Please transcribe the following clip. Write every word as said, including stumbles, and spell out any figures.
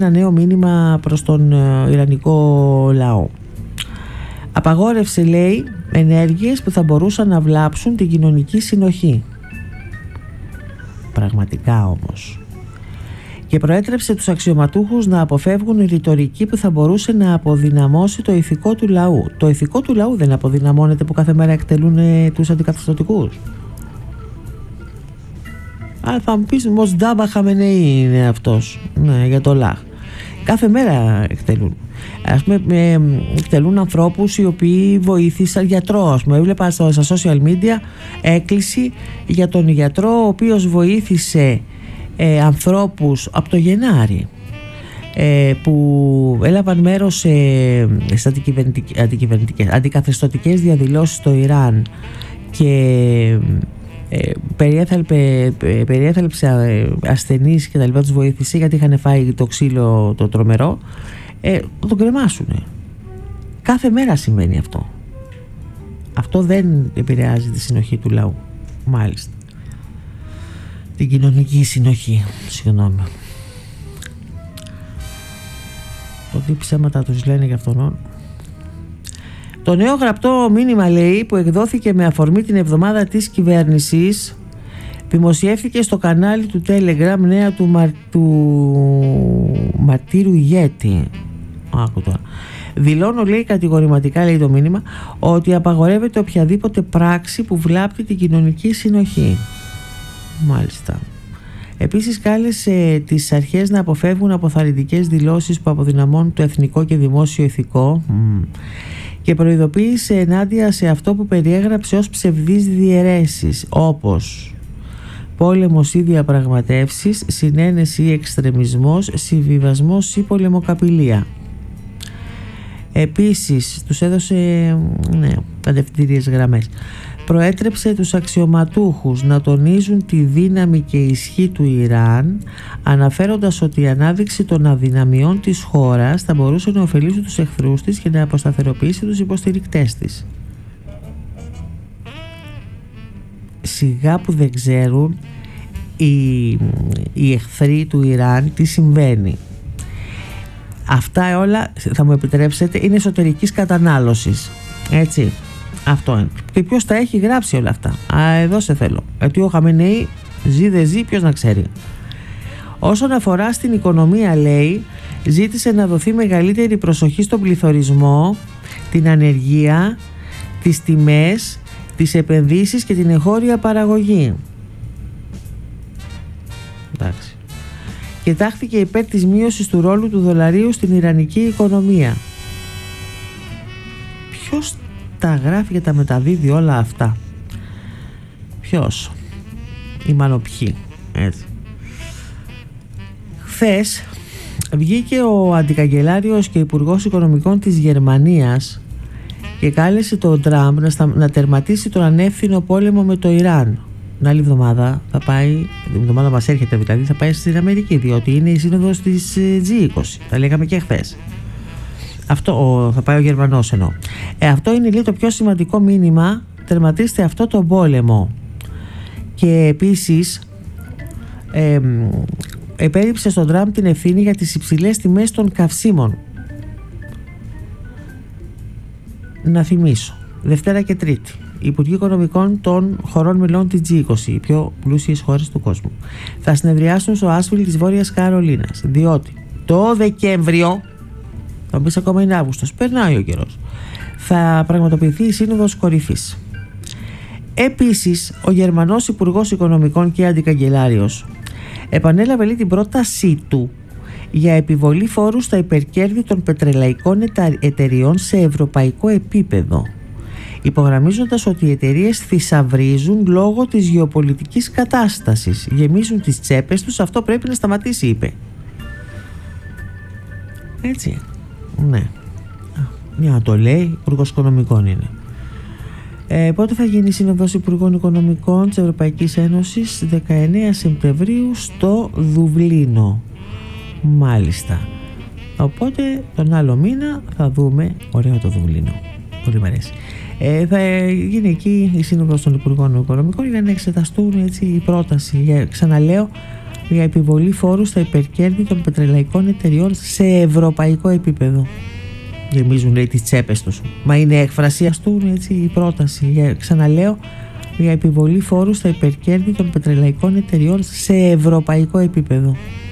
ένα νέο μήνυμα προς τον Ιρανικό λαό. Απαγόρευσε, λέει, ενέργειες που θα μπορούσαν να βλάψουν την κοινωνική συνοχή. Πραγματικά όμως. Και προέτρεψε τους αξιωματούχους να αποφεύγουν ρητορική που θα μπορούσε να αποδυναμώσει το ηθικό του λαού. Το ηθικό του λαού δεν αποδυναμώνεται που κάθε μέρα εκτελούν τους αντικαθεστωτικούς? Α, θα μου πεις, Μοσντάμπα Χαμενεή είναι αυτός, ναι, για το ΛΑΧ. Κάθε μέρα εκτελούν. Ας πούμε, εκτελούν ανθρώπους οι οποίοι βοήθησαν γιατρό. Ας πούμε, έβλεπα στα social media έκκληση για τον γιατρό ο οποίος βοήθησε ε, ανθρώπους από το Γενάρη ε, που έλαβαν μέρος σε, σε αντικυβερνητικές, αντικαθεστωτικές διαδηλώσεις στο Ιράν και ε, περιέθαλπε, περιέθαλψε ασθενείς και τα λοιπά, τους βοήθησε γιατί είχαν φάει το ξύλο το τρομερό. Ε, θα τον κρεμάσουνε. Κάθε μέρα συμβαίνει αυτό. Αυτό δεν επηρεάζει τη συνοχή του λαού. Μάλιστα. Την κοινωνική συνοχή. Συγγνώμη. Το τι ψέματα τους λένε για αυτόν. Το νέο γραπτό μήνυμα, λέει, που εκδόθηκε με αφορμή την εβδομάδα της κυβέρνησης, δημοσιεύθηκε στο κανάλι του Telegram νέα του, Μα... του... Μαρτύρου Ηγέτη. Άκου τώρα. Δηλώνω, λέει, κατηγορηματικά, λέει το μήνυμα, ότι απαγορεύεται οποιαδήποτε πράξη που βλάπτει την κοινωνική συνοχή. Μάλιστα. Επίσης κάλεσε τις αρχές να αποφεύγουν αποθαρρυντικές δηλώσεις που αποδυναμώνουν το εθνικό και δημόσιο ηθικό mm. και προειδοποίησε ενάντια σε αυτό που περιέγραψε ως ψευδείς διαιρέσεις, όπως πόλεμος ή διαπραγματεύσεις, συνένεση ή εξτρεμισμός, συμβιβασμός ή πολεμοκαπηλεία. Επίσης τους έδωσε ναι, κατευθυντήριες γραμμές. Προέτρεψε τους αξιωματούχους να τονίζουν τη δύναμη και ισχύ του Ιράν, αναφέροντας ότι η ανάδειξη των αδυναμιών της χώρας θα μπορούσε να ωφελήσει τους εχθρούς της και να αποσταθεροποιήσει τους υποστηρικτές της. Σιγά που δεν ξέρουν οι, οι εχθροί του Ιράν τι συμβαίνει. Αυτά όλα, θα μου επιτρέψετε, είναι εσωτερικής κατανάλωσης. Έτσι. Αυτό είναι. Και ποιος τα έχει γράψει όλα αυτά? Α, εδώ σε θέλω. Γιατί ο Χαμενεή ζει δεν ζει, ποιος να ξέρει. Όσον αφορά στην οικονομία, λέει, ζήτησε να δοθεί μεγαλύτερη προσοχή στον πληθωρισμό, την ανεργία, τις τιμές, τις επενδύσεις και την εγχώρια παραγωγή. Εντάξει. Και τάχθηκε υπέρ της μείωσης του ρόλου του δολαρίου στην ιρανική οικονομία. Ποιος τα γράφει και τα μεταδίδει όλα αυτά? Ποιος? Ή μάλλον ποιοι? Έτσι. Χθες βγήκε ο αντικαγκελάριος και υπουργός οικονομικών της Γερμανίας και κάλεσε τον Τραμπ να, στα... να τερματίσει τον ανεύθυνο πόλεμο με το Ιράν. Την άλλη εβδομάδα θα πάει, την εβδομάδα μας έρχεται δηλαδή, θα πάει στην Αμερική, διότι είναι η σύνοδος της τζι είκοσι. Τα λέγαμε και χθες. Αυτό ο, θα πάει ο Γερμανός εννοώ. Ε, αυτό είναι, λέει, το πιο σημαντικό μήνυμα. Τερματίστε αυτό το πόλεμο. Και επίσης ε, επέριψε στον Τραμπ την ευθύνη για τις υψηλές τιμές των καυσίμων. Να θυμίσω, Δευτέρα και Τρίτη, οι Υπουργοί Οικονομικών των χωρών μελών της τζι είκοσι, οι πιο πλούσιες χώρες του κόσμου, θα συνεδριάσουν στο Άσβιλ της Βόρειας Καρολίνας, διότι το Δεκέμβριο, θα μπει ακόμα είναι Αύγουστος, περνάει ο καιρός, θα πραγματοποιηθεί η Σύνοδος Κορυφής. Επίσης, ο Γερμανός Υπουργός Οικονομικών και Αντικαγκελάριος επανέλαβε, λέει, την πρότασή του για επιβολή φόρου στα υπερκέρδη των πετρελαϊκών εταιριών σε ευρωπαϊκό επίπεδο, υπογραμμίζοντας ότι οι εταιρείες θησαυρίζουν λόγω της γεωπολιτικής κατάστασης, γεμίζουν τις τσέπες τους, αυτό πρέπει να σταματήσει, είπε. Έτσι, ναι, μια να το λέει, Υπουργός Οικονομικών είναι. Ε, πότε θα γίνει η Σύνοδος Υπουργών Οικονομικών της Ευρωπαϊκής Ένωσης? δεκαεννέα Σεπτεμβρίου στο Δουβλίνο. Μάλιστα. Οπότε τον άλλο μήνα θα δούμε. Ωραίο το Δουβλίνο. Πολύ μου αρέσει. Ε, θα γίνει εκεί η Σύνοδος των Υπουργών Οικονομικών για να εξεταστούν, έτσι, η πρόταση. Για, ξαναλέω, για επιβολή φόρου στα υπερκέρδη των πετρελαϊκών εταιριών σε ευρωπαϊκό επίπεδο. Γεμίζουν, λέει, τις τσέπες τους. Μα είναι έκφραση, ας του, έτσι, η πρόταση. Για, ξαναλέω, για επιβολή φόρου στα υπερκέρδη των πετρελαϊκών εταιριών σε ευρωπαϊκό επίπεδο.